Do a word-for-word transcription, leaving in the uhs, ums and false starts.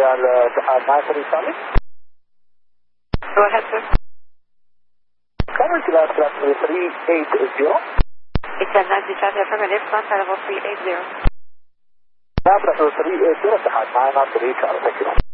Royal Etihad nine three Charlie. Go ahead, sir. Coverage last left three eight zero. It's a nine Charlie affirmative, contact level three eight zero. Last left three eight zero, Etihad nine three Charlie, thank you.